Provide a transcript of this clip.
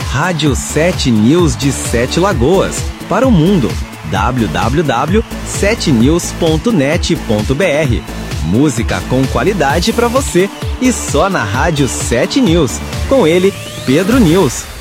Rádio 7 News de Sete Lagoas, para o mundo. www.7news.net.br. Música com qualidade para você e só na Rádio 7 News. Com ele, Pedro News.